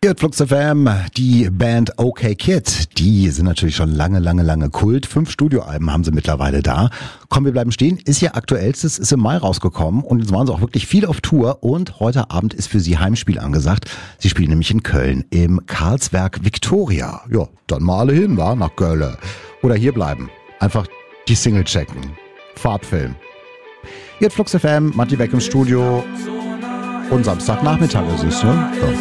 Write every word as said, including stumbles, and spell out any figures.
Hier Flux F M, die Band OK Kid, die sind natürlich schon lange, lange, lange Kult. Fünf Studioalben haben sie mittlerweile da. Komm, wir bleiben stehen, ist ihr aktuellstes, ist im Mai rausgekommen und jetzt waren sie auch wirklich viel auf Tour und heute Abend ist für sie Heimspiel angesagt. Sie spielen nämlich in Köln im Karlswerk Victoria. Ja, dann mal alle hin, wa, nach Köln. Oder hier bleiben, einfach die Single checken. Farbfilm. Hier Flux F M, Matti Beck im Studio und Samstagnachmittag ist es, ne? Ja.